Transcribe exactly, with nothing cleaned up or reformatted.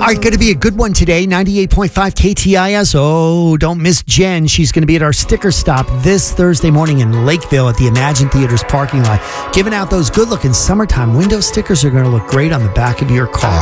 All right, going to be a good one today. ninety-eight point five K T I S. Oh, don't miss Jen. She's going to be at our sticker stop this Thursday morning in Lakeville at the Imagine Theaters parking lot, giving out those good-looking summertime window stickers. Are going to look great on the back of your car.